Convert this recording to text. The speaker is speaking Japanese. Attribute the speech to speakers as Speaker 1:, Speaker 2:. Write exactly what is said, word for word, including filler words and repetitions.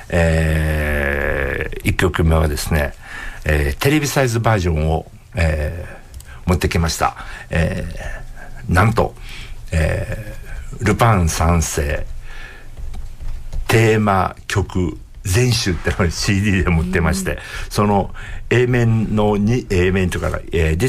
Speaker 1: えー、いっきょくめはですね、えー、テレビサイズバージョンを、えー、持ってきました。えー、なんと、えー、ルパン三世テーマ曲全集ってのを シーディー で持ってまして、その A 面のに A 面というか、えー、実